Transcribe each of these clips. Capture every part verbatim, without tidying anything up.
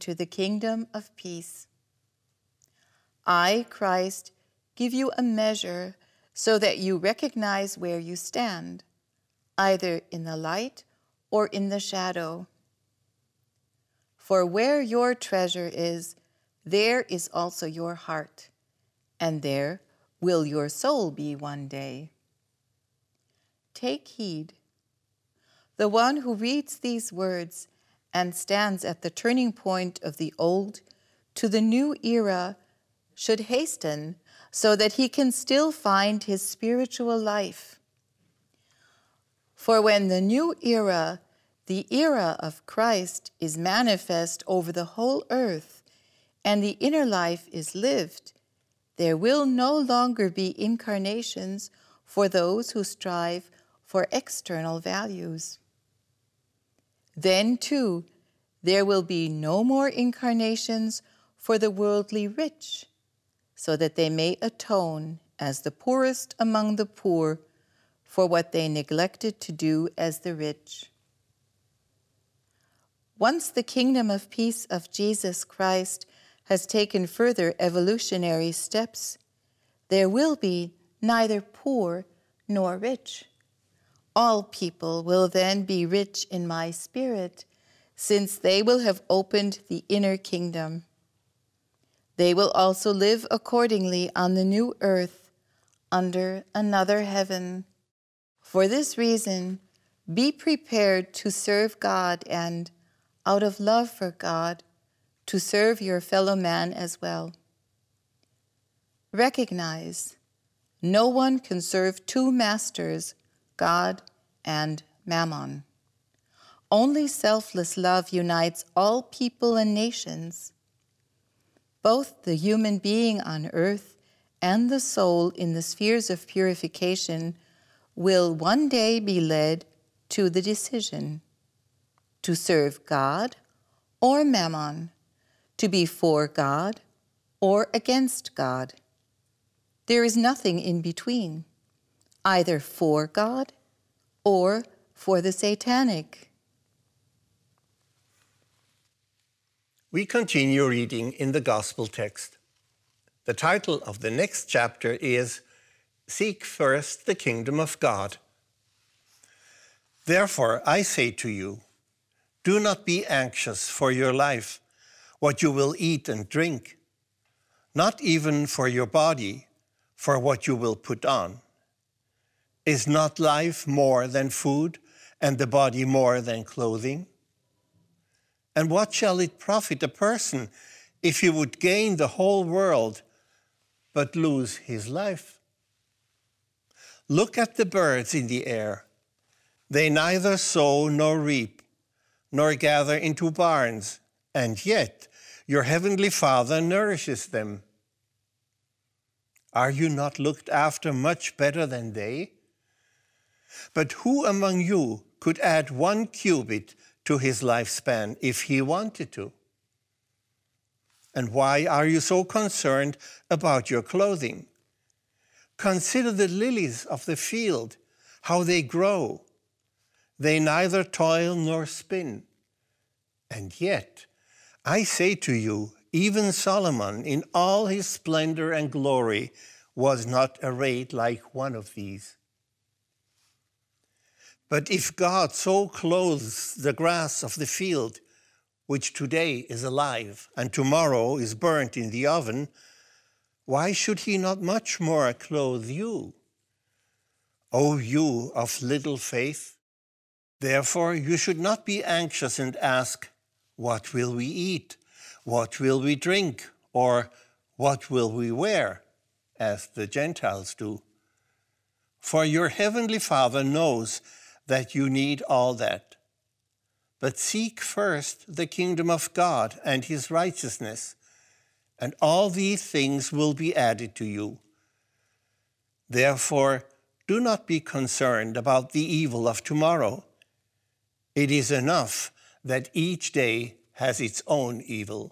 into the kingdom of peace. I, Christ, give you a measure so that you recognize where you stand, either in the light or in the shadow. For where your treasure is, there is also your heart, and there will your soul be one day. Take heed. The one who reads these words and stands at the turning point of the old to the new era should hasten so that he can still find his spiritual life. For when the new era, the era of Christ, is manifest over the whole earth and the inner life is lived, there will no longer be incarnations for those who strive for external values. Then, too, there will be no more incarnations for the worldly rich, so that they may atone as the poorest among the poor for what they neglected to do as the rich. Once the kingdom of peace of Jesus Christ has taken further evolutionary steps, there will be neither poor nor rich. All people will then be rich in my spirit, since they will have opened the inner kingdom. They will also live accordingly on the new earth, under another heaven. For this reason, be prepared to serve God and, out of love for God, to serve your fellow man as well. Recognize, no one can serve two masters, God and Mammon. Only selfless love unites all people and nations. Both the human being on earth and the soul in the spheres of purification will one day be led to the decision to serve God or Mammon, to be for God or against God. There is nothing in between, either for God or for the satanic. We continue reading in the Gospel text. The title of the next chapter is Seek First the Kingdom of God. Therefore, I say to you, do not be anxious for your life, what you will eat and drink, not even for your body, for what you will put on. Is not life more than food, and the body more than clothing? And what shall it profit a person if he would gain the whole world but lose his life? Look at the birds in the air. They neither sow nor reap, nor gather into barns, and yet your heavenly Father nourishes them. Are you not looked after much better than they? But who among you could add one cubit to his lifespan if he wanted to? And why are you so concerned about your clothing? Consider the lilies of the field, how they grow. They neither toil nor spin. And yet, I say to you, even Solomon in all his splendor and glory was not arrayed like one of these. But if God so clothes the grass of the field, which today is alive and tomorrow is burnt in the oven, why should he not much more clothe you, O you of little faith? Therefore you should not be anxious and ask, what will we eat? What will we drink? Or what will we wear? As the Gentiles do. For your heavenly Father knows that you need all that. But seek first the kingdom of God and his righteousness, and all these things will be added to you. Therefore, do not be concerned about the evil of tomorrow. It is enough that each day has its own evil.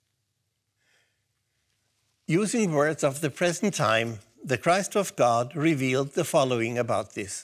Using words of the present time, the Christ of God revealed the following about this.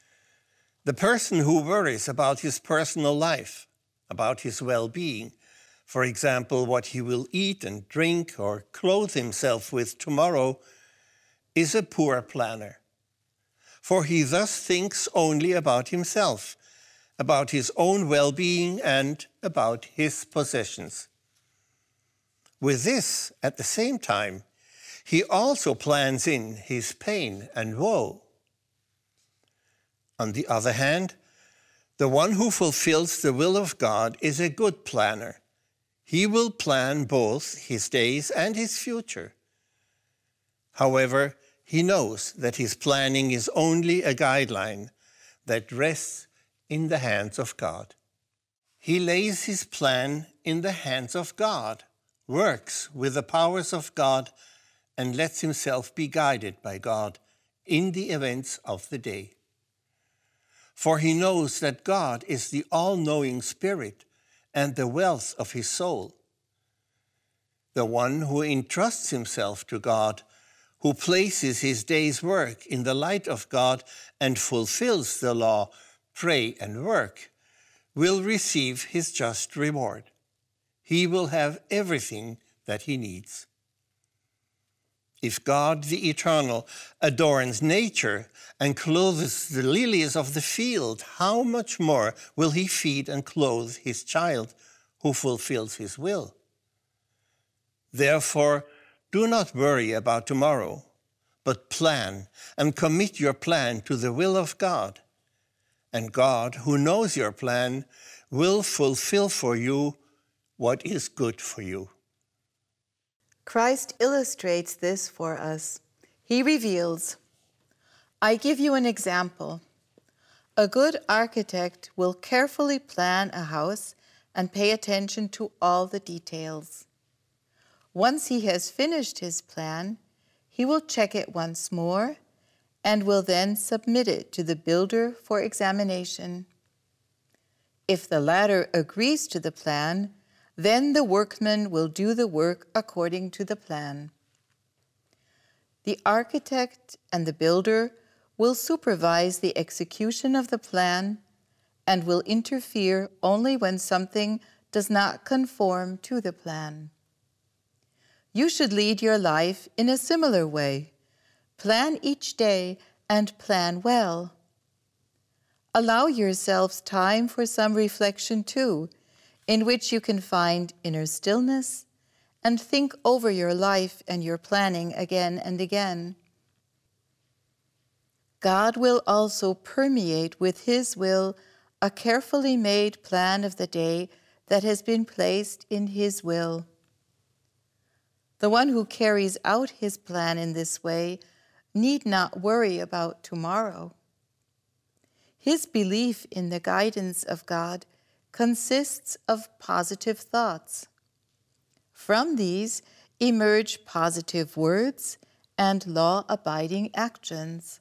The person who worries about his personal life, about his well-being, for example, what he will eat and drink or clothe himself with tomorrow, is a poor planner. For he thus thinks only about himself, about his own well-being and about his possessions. With this, at the same time, he also plans in his pain and woe. On the other hand, the one who fulfills the will of God is a good planner. He will plan both his days and his future. However, he knows that his planning is only a guideline that rests in the hands of God. He lays his plan in the hands of God, works with the powers of God, and lets himself be guided by God in the events of the day. For he knows that God is the all-knowing Spirit and the wealth of his soul. The one who entrusts himself to God, who places his day's work in the light of God and fulfills the law, pray and work, will receive his just reward. He will have everything that he needs. If God, the Eternal, adorns nature and clothes the lilies of the field, how much more will he feed and clothe his child who fulfills his will? Therefore, do not worry about tomorrow, but plan and commit your plan to the will of God. And God, who knows your plan, will fulfill for you what is good for you. Christ illustrates this for us. He reveals, I give you an example. A good architect will carefully plan a house and pay attention to all the details. Once he has finished his plan, he will check it once more and will then submit it to the builder for examination. If the latter agrees to the plan, then the workman will do the work according to the plan. The architect and the builder will supervise the execution of the plan and will interfere only when something does not conform to the plan. You should lead your life in a similar way. Plan each day and plan well. Allow yourselves time for some reflection too, in which you can find inner stillness and think over your life and your planning again and again. God will also permeate with his will a carefully made plan of the day that has been placed in his will. The one who carries out his plan in this way need not worry about tomorrow. His belief in the guidance of God consists of positive thoughts. From these emerge positive words and law-abiding actions.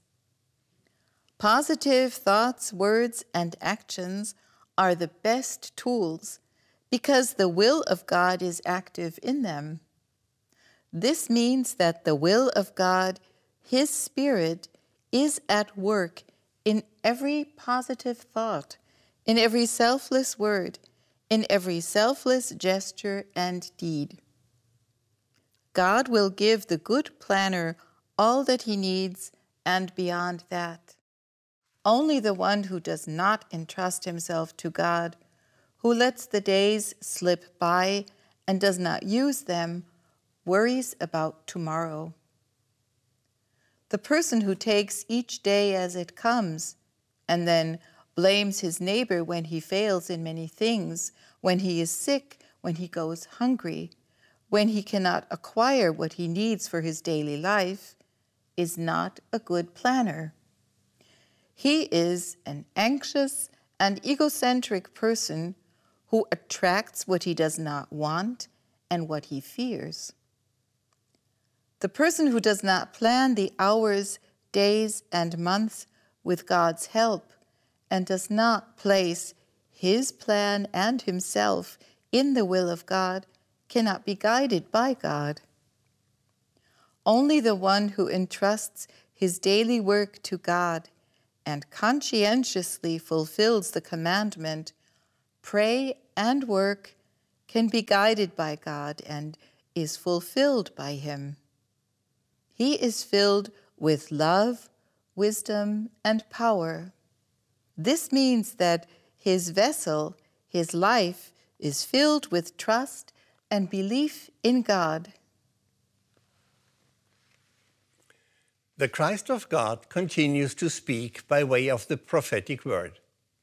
Positive thoughts, words, and actions are the best tools because the will of God is active in them. This means that the will of God, his Spirit, is at work in every positive thought, in every selfless word, in every selfless gesture and deed. God will give the good planner all that he needs and beyond that. Only the one who does not entrust himself to God, who lets the days slip by and does not use them, worries about tomorrow. The person who takes each day as it comes and then blames his neighbor when he fails in many things, when he is sick, when he goes hungry, when he cannot acquire what he needs for his daily life, is not a good planner. He is an anxious and egocentric person who attracts what he does not want and what he fears. The person who does not plan the hours, days, and months with God's help and does not place his plan and himself in the will of God cannot be guided by God. Only the one who entrusts his daily work to God and conscientiously fulfills the commandment, pray and work, can be guided by God and is fulfilled by him. He is filled with love, wisdom, and power. This means that his vessel, his life, is filled with trust and belief in God. The Christ of God continues to speak by way of the prophetic word.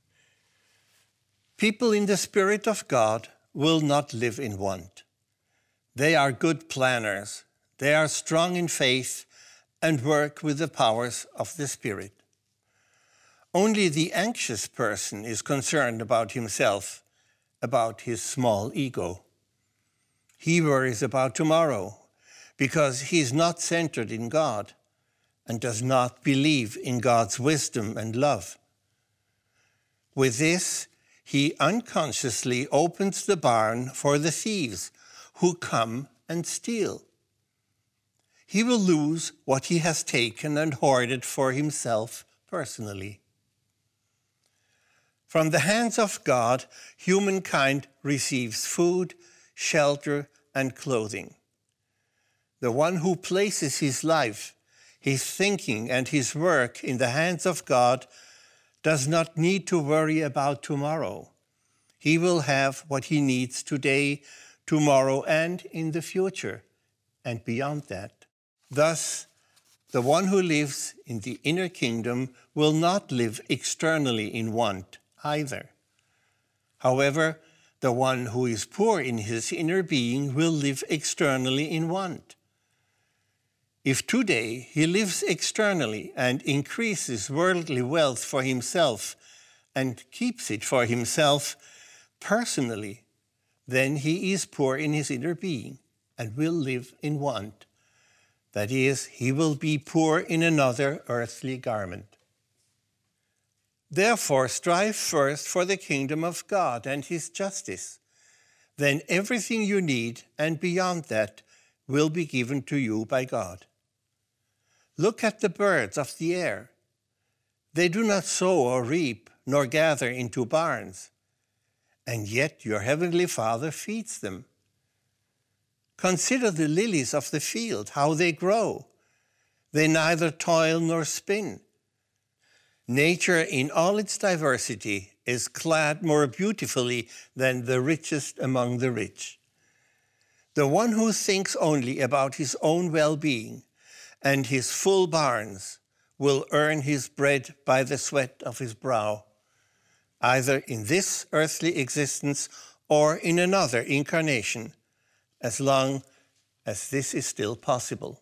People in the Spirit of God will not live in want. They are good planners. They are strong in faith and work with the powers of the Spirit. Only the anxious person is concerned about himself, about his small ego. He worries about tomorrow because he is not centered in God and does not believe in God's wisdom and love. With this, he unconsciously opens the barn for the thieves who come and steal. He will lose what he has taken and hoarded for himself personally. From the hands of God, humankind receives food, shelter, and clothing. The one who places his life, his thinking, and his work in the hands of God does not need to worry about tomorrow. He will have what he needs today, tomorrow, and in the future, and beyond that. Thus, the one who lives in the inner kingdom will not live externally in want either. However, the one who is poor in his inner being will live externally in want. If today he lives externally and increases worldly wealth for himself and keeps it for himself personally, then he is poor in his inner being and will live in want. That is, he will be poor in another earthly garment. Therefore, strive first for the kingdom of God and his justice. Then everything you need and beyond that will be given to you by God. Look at the birds of the air. They do not sow or reap, nor gather into barns, and yet your heavenly Father feeds them. Consider the lilies of the field, how they grow. They neither toil nor spin. Nature in all its diversity is clad more beautifully than the richest among the rich. The one who thinks only about his own well-being and his full barns will earn his bread by the sweat of his brow, either in this earthly existence or in another incarnation, as long as this is still possible.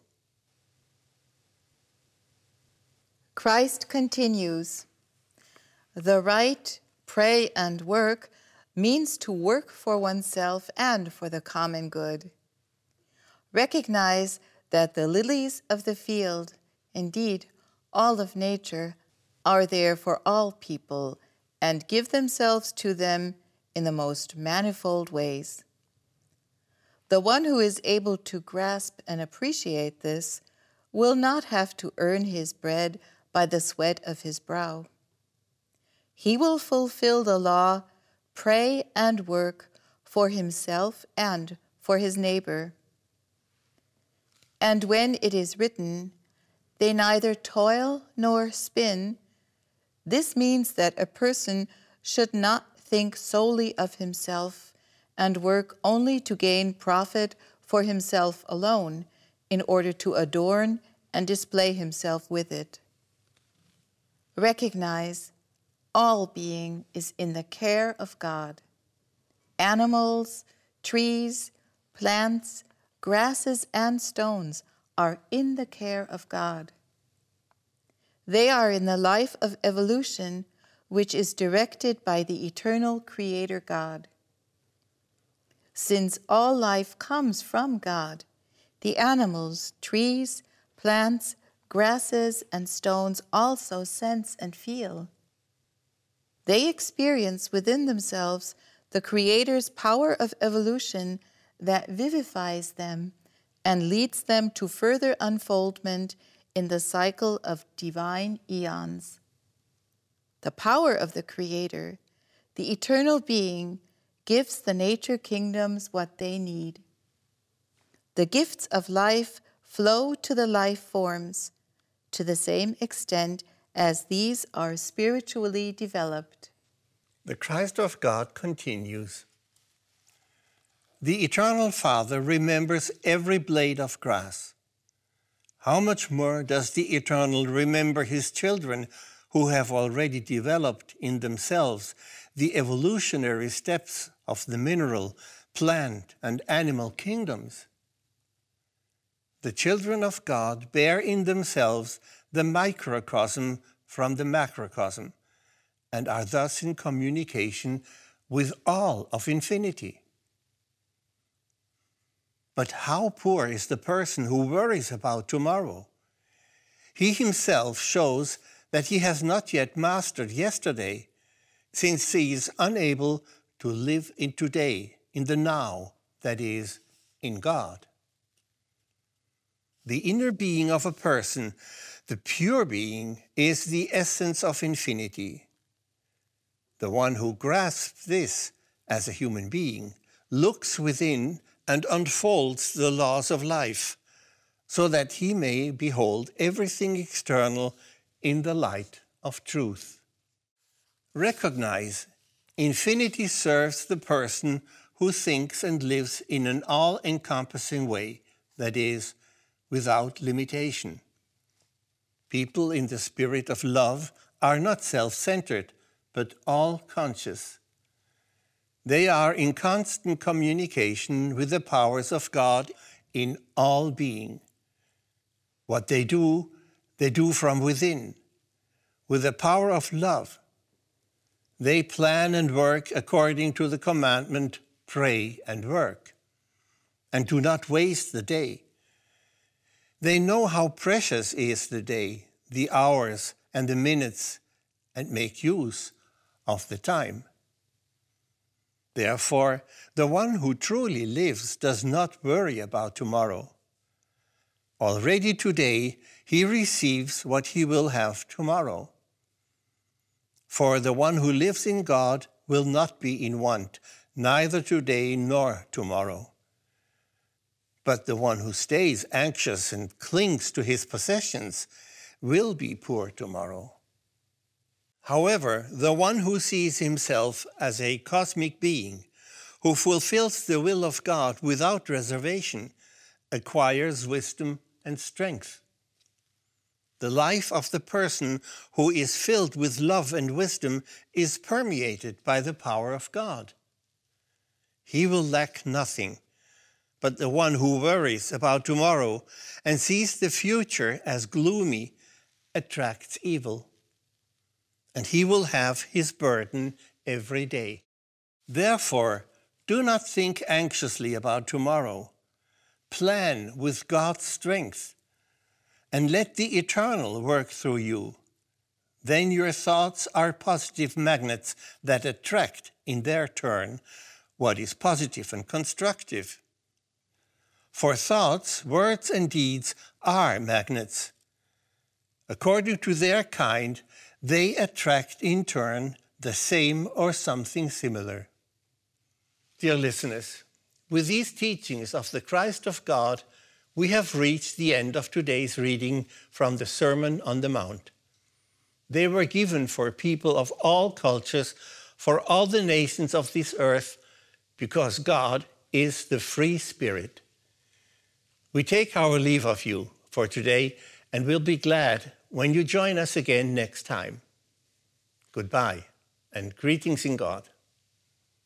Christ continues, the right, pray and work means to work for oneself and for the common good. Recognize that the lilies of the field, indeed all of nature, are there for all people and give themselves to them in the most manifold ways. The one who is able to grasp and appreciate this will not have to earn his bread by the sweat of his brow. He will fulfill the law, pray and work for himself and for his neighbor. And when it is written, they neither toil nor spin, this means that a person should not think solely of himself and work only to gain profit for himself alone in order to adorn and display himself with it. Recognize all being is in the care of God. Animals, trees, plants, grasses, and stones are in the care of God. They are in the life of evolution, which is directed by the eternal Creator God. Since all life comes from God, the animals, trees, plants, grasses, and stones also sense and feel. They experience within themselves the Creator's power of evolution that vivifies them and leads them to further unfoldment in the cycle of divine eons. The power of the Creator, the eternal being, gives the nature kingdoms what they need. The gifts of life flow to the life forms to the same extent as these are spiritually developed. The Christ of God continues. The Eternal Father remembers every blade of grass. How much more does the Eternal remember his children who have already developed in themselves the evolutionary steps of the mineral, plant, and animal kingdoms? The children of God bear in themselves the microcosm from the macrocosm and are thus in communication with all of infinity. But how poor is the person who worries about tomorrow? He himself shows that he has not yet mastered yesterday, since he is unable to live in today, in the now, that is, in God. The inner being of a person, the pure being, is the essence of infinity. The one who grasps this as a human being looks within and unfolds the laws of life, so that he may behold everything external in the light of truth. Recognize, infinity serves the person who thinks and lives in an all-encompassing way, that is, without limitation. People in the spirit of love are not self-centered, but all-conscious. They are in constant communication with the powers of God in all being. What they do, they do from within, with the power of love. They plan and work according to the commandment, pray and work, and do not waste the day. They know how precious is the day, the hours and the minutes, and make use of the time. Therefore, the one who truly lives does not worry about tomorrow. Already today, he receives what he will have tomorrow. For the one who lives in God will not be in want, neither today nor tomorrow. But the one who stays anxious and clings to his possessions will be poor tomorrow. However, the one who sees himself as a cosmic being, who fulfills the will of God without reservation, acquires wisdom and strength. The life of the person who is filled with love and wisdom is permeated by the power of God. He will lack nothing, but the one who worries about tomorrow and sees the future as gloomy attracts evil, and he will have his burden every day. Therefore, do not think anxiously about tomorrow. Plan with God's strength, and let the Eternal work through you. Then your thoughts are positive magnets that attract, in their turn, what is positive and constructive. For thoughts, words, and deeds are magnets. According to their kind, they attract in turn the same or something similar. Dear listeners, with these teachings of the Christ of God, we have reached the end of today's reading from the Sermon on the Mount. They were given for people of all cultures, for all the nations of this earth, because God is the free Spirit. We take our leave of you for today, and we'll be glad when you join us again next time. Goodbye, and greetings in God.